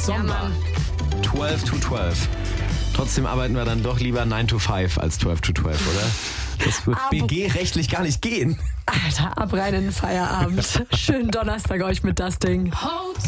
Samba. 12 to 12. Trotzdem arbeiten wir dann doch lieber 9 to 5 als 12 to 12, oder? Das wird BG-rechtlich gar nicht gehen. Alter, ab rein in den Feierabend. Schönen Donnerstag euch mit das Ding.